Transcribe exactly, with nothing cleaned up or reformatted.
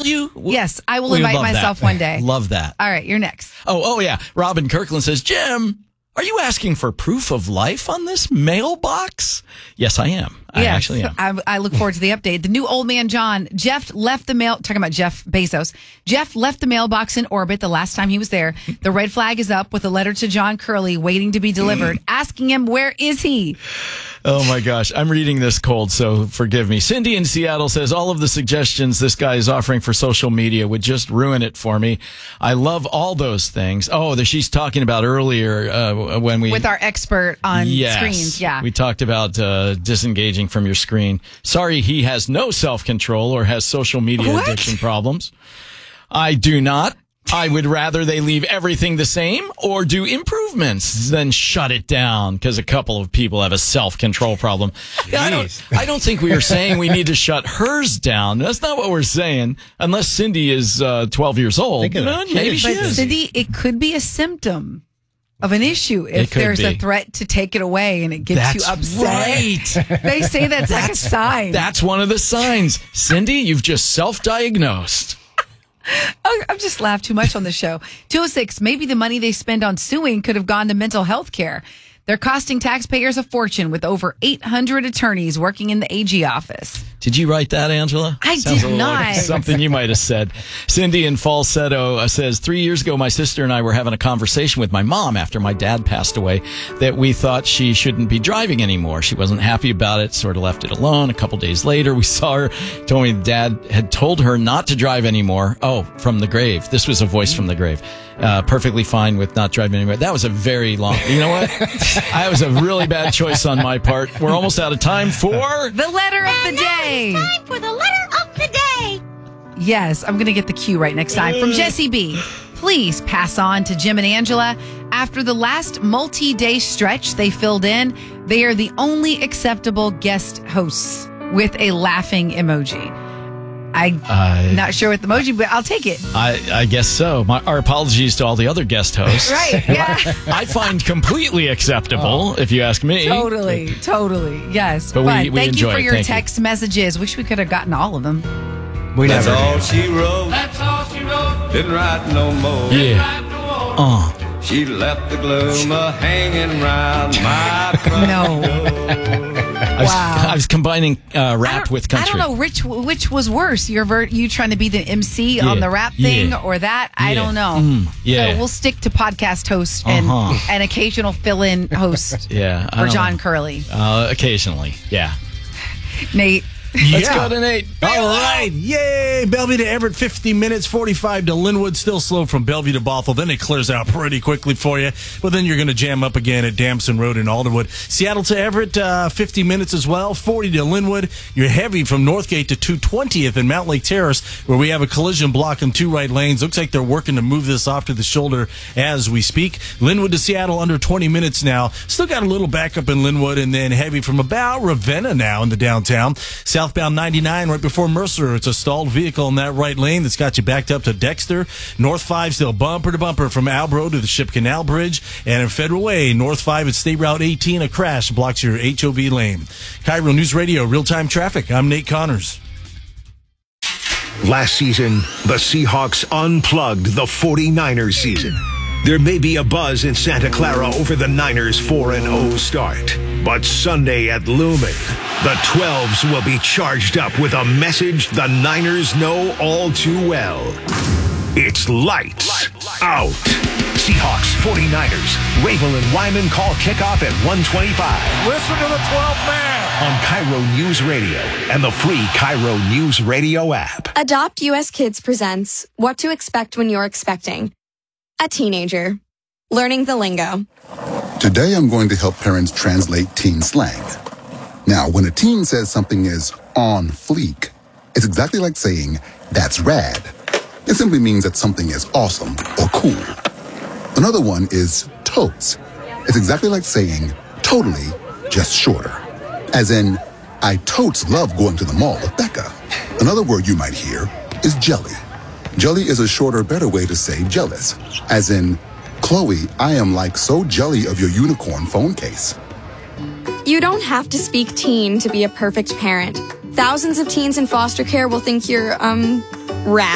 you? Yes, I will We invite love myself that. one day. Love that. All right, you're next. Oh, oh yeah. Robin Kirkland says, Jim, are you asking for proof of life on this mailbox? Yes, I am. I Yes, actually am. I, I look forward to the update. The new old man John, Jeff left the mail, talking about Jeff Bezos. Jeff left the mailbox in orbit the last time he was there. The red flag is up with a letter to John Curley waiting to be delivered, asking him, where is he? Oh my gosh, I'm reading this cold, so forgive me. Cindy in Seattle says all of the suggestions this guy is offering for social media would just ruin it for me. I love all those things. Oh, that she's talking about earlier uh, when we... With our expert on yes, screens, yeah. We talked about uh, disengaging from your screen. Sorry, he has no self-control or has social media What? addiction problems. I do not. I would rather they leave everything the same or do improvements than shut it down because a couple of people have a self-control problem. I don't, I don't think we are saying we need to shut hers down. That's not what we're saying, unless Cindy is uh, twelve years old. Think of Uh, it. maybe she But is. Cindy, it could be a symptom of an issue if could there's a be. threat to take it away and it gets That's you upset. right. They say that's, like a sign. That's one of the signs. Cindy, you've just self-diagnosed. Oh, I've just laughed too much on the show. two oh six, maybe the money they spend on suing could have gone to mental health care. They're costing taxpayers a fortune with over eight hundred attorneys working in the A G office. Did you write that, Angela? I Sounds did a little like not. something you might have said. Cindy in Falsetto uh, says, three years ago, my sister and I were having a conversation with my mom after my dad passed away that we thought she shouldn't be driving anymore. She wasn't happy about it, sort of left it alone. A couple days later, we saw her, told me dad had told her not to drive anymore. Oh, from the grave. This was a voice from the grave. Uh, perfectly fine with not driving anymore. That was a very long, you know what? That was a really bad choice on my part. We're almost out of time for... The letter of the day. Time for the letter of the day. Yes, I'm going to get the cue right next time. From Jesse B. Please pass on to Jim and Angela. After the last multi-day stretch they filled in, they are the only acceptable guest hosts with a laughing emoji. I'm Uh, not sure what the emoji, but I'll take it. I, I guess so. My, our apologies to all the other guest hosts. Right, yeah. I find completely acceptable, if you ask me. Totally, totally. Yes. But we- we thank enjoy you for it. your Thank you. text messages. Wish we could have gotten all of them. We That's never all do. she wrote. That's all she wrote. Didn't write no more. Yeah. Uh, She left the gloom a hanging round my front No. door. I was, Wow. I was combining uh, I rap don't- with country. I don't know which which was worse. Your ver- you trying to be the M C Yeah, on the rap thing yeah, or that? I yeah, don't know. mm, yeah. So we'll stick to podcast host and Uh-huh. an occasional fill-in host Yeah, I for don't John know. Curley. Uh, occasionally, yeah. Nate. Let's Yeah. go to Nate. All right. Yay. Bellevue to Everett, fifty minutes, forty-five to Linwood. Still slow from Bellevue to Bothell. Then it clears out pretty quickly for you. But then you're going to jam up again at Damson Road in Alderwood. Seattle to Everett, uh, fifty minutes as well, forty to Linwood. You're heavy from Northgate to two twentieth in Mount Lake Terrace, where we have a collision blocking two right lanes. Looks like they're working to move this off to the shoulder as we speak. Linwood to Seattle under twenty minutes now. Still got a little backup in Linwood, and then heavy from about Ravenna now in the downtown. Southbound ninety-nine right before Mercer. It's a stalled vehicle in that right lane that's got you backed up to Dexter. North five still bumper to bumper from Albro to the Ship Canal Bridge. And in Federal Way, North five at State Route eighteen, a crash blocks your H O V lane. Cairo News Radio, real-time traffic. I'm Nate Connors. Last season, the Seahawks unplugged the forty-niners season. There may be a buzz in Santa Clara over the Niners' four and oh start. But Sunday at Lumen, the twelves will be charged up with a message the Niners know all too well. It's lights out. Seahawks, forty-niners. Rabel and Wyman call kickoff at one twenty-five. Listen to the twelfth man. On Cairo News Radio and the free Cairo News Radio app. Adopt U S Kids presents What to Expect When You're Expecting. A teenager. Learning the lingo. Today I'm going to help parents translate teen slang. Now, when a teen says something is on fleek, it's exactly like saying, that's rad. It simply means that something is awesome or cool. Another one is totes. It's exactly like saying, totally, just shorter. As in, I totes love going to the mall with Becca. Another word you might hear is jelly. Jelly is a shorter, better way to say jealous. As in, Chloe, I am like so jelly of your unicorn phone case. You don't have to speak teen to be a perfect parent. Thousands of teens in foster care will think you're, um, rad.